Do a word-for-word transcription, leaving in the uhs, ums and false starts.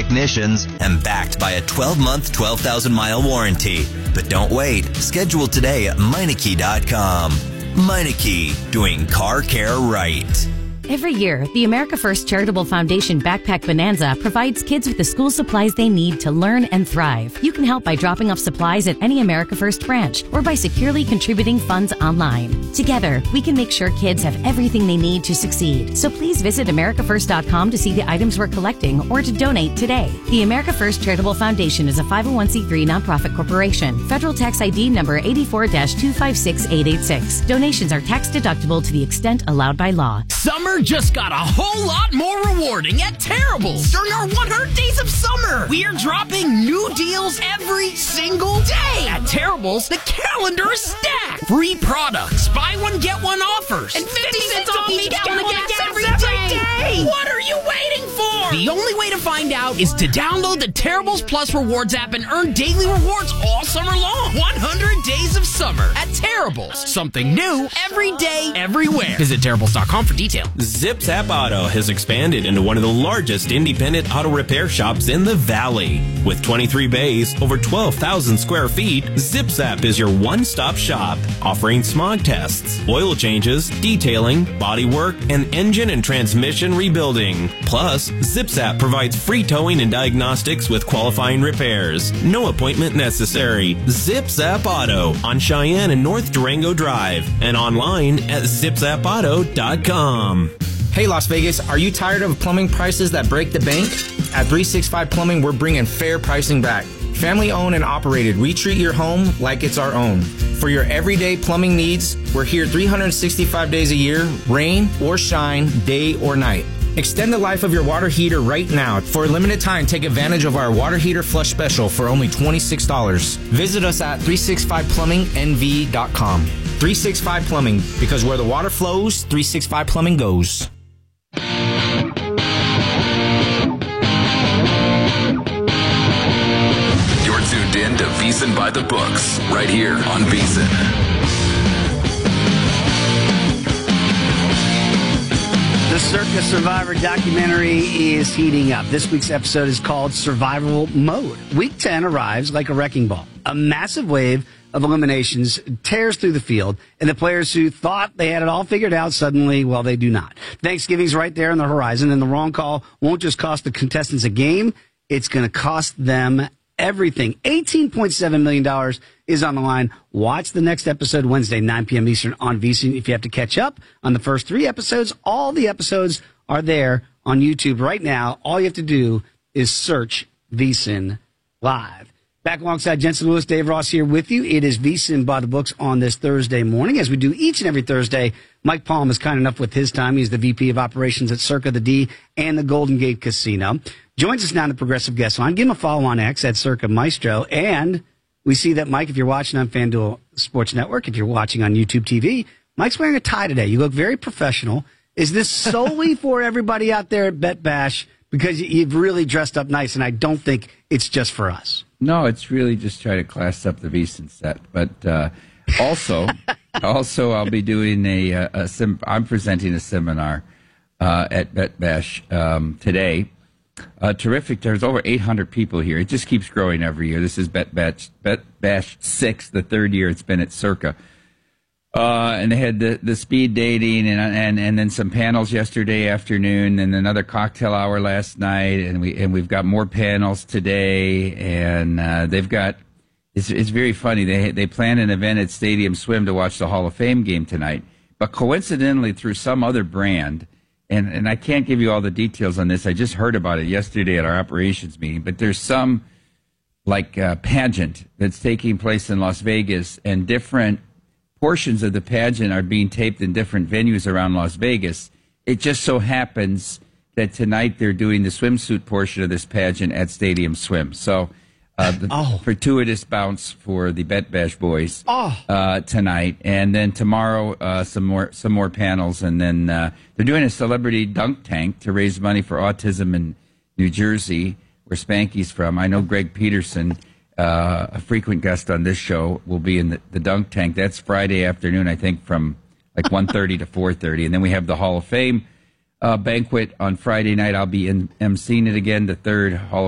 technicians and backed by a twelve-month, twelve thousand mile warranty. But don't wait. Schedule today at Meineke dot com. Meineke, doing car care right. Every year, the America First Charitable Foundation Backpack Bonanza provides kids with the school supplies they need to learn and thrive. You can help by dropping off supplies at any America First branch or by securely contributing funds online. Together, we can make sure kids have everything they need to succeed. So please visit America First dot com to see the items we're collecting or to donate today. The America First Charitable Foundation is a five oh one c three nonprofit corporation. Federal tax I D number eighty-four dash two five six eight eight six. Donations are tax deductible to the extent allowed by law. Summer just got a whole lot more rewarding at Terrible's during our one hundred days of summer. We're dropping new deals every single day. At Terrible's, the calendar is stacked. Free products, buy one, get one offers, and fifty cents off each gallon of gas every day. What are you waiting for? The only way to find out is to download the Terrible's Plus Rewards app and earn daily rewards all summer long. one hundred days of summer at Terrible's. Something new every day, everywhere. Visit Terrible's dot com for details. Zip Zap Auto has expanded into one of the largest independent auto repair shops in the Valley. With twenty-three bays, over twelve thousand square feet, Zip Zap is your one-stop shop, offering smog tests, oil changes, detailing, body work, and engine and transmission rebuilding. Plus, Zip Zap provides free towing and diagnostics with qualifying repairs. No appointment necessary. Zip Zap Auto on Cheyenne and North Durango Drive and online at zip zap auto dot com. Hey Las Vegas, are you tired of plumbing prices that break the bank? At three sixty-five Plumbing, we're bringing fair pricing back. Family owned and operated, we treat your home like it's our own. For your everyday plumbing needs, we're here three hundred sixty-five days a year, rain or shine, day or night. Extend the life of your water heater right now. For a limited time, take advantage of our water heater flush special for only twenty-six dollars. Visit us at three sixty-five plumbing n v dot com. three sixty-five Plumbing, because where the water flows, three sixty-five Plumbing goes. You're tuned in to VSiN by the Books, right here on VSiN. The Circa Survivor documentary is heating up. This week's episode is called Survival Mode. Week ten arrives like a wrecking ball. A massive wave of eliminations tears through the field, and the players who thought they had it all figured out suddenly, well, they do not. Thanksgiving's right there on the horizon, and the wrong call won't just cost the contestants a game, it's going to cost them everything. eighteen point seven million dollars is on the line. Watch the next episode Wednesday, nine p.m. Eastern on VSiN. If you have to catch up on the first three episodes, all the episodes are there on YouTube right now. All you have to do is search VSiN Live. Back alongside Jensen Lewis, Dave Ross here with you. It is VSiN by the Books on this Thursday morning. As we do each and every Thursday, Mike Palm is kind enough with his time. He's the V P of Operations at Circa, the D, and the Golden Gate Casino. Joins us now in the Progressive Guest Line. Give him a follow on X at Circa Maestro. And we see that, Mike, if you're watching on FanDuel Sports Network, if you're watching on YouTube T V, Mike's wearing a tie today. You look very professional. Is this solely for everybody out there at Bet Bash? Because you've really dressed up nice, and I don't think it's just for us. No, it's really just try to class up the VSiN set. But uh, also, also I'll be doing a, a, a sim- I'm presenting a seminar uh, at Bet Bash um, today. Uh, terrific. There's over eight hundred people here. It just keeps growing every year. This is Bet Bash, Bet Bash six, the third year it's been at Circa. Uh, and they had the, the speed dating and, and, and then some panels yesterday afternoon and another cocktail hour last night. And we, and we've got more panels today. And, uh, they've got, it's, it's very funny. They, they planned an event at Stadium Swim to watch the Hall of Fame game tonight, but coincidentally through some other brand. And, and I can't give you all the details on this. I just heard about it yesterday at our operations meeting, but there's some like, uh, pageant that's taking place in Las Vegas, and different portions of the pageant are being taped in different venues around Las Vegas. It just so happens that tonight they're doing the swimsuit portion of this pageant at Stadium Swim. So uh, the oh. fortuitous bounce for the Bet Bash boys oh. uh, tonight. And then tomorrow, uh, some more some more panels. And then uh, they're doing a celebrity dunk tank to raise money for autism in New Jersey, where Spanky's from. I know Greg Peterson, Uh, a frequent guest on this show, will be in the, the dunk tank. That's Friday afternoon, I think, from like one thirty to four thirty. And then we have the Hall of Fame uh, banquet on Friday night. I'll be in, emceeing it again, the third Hall of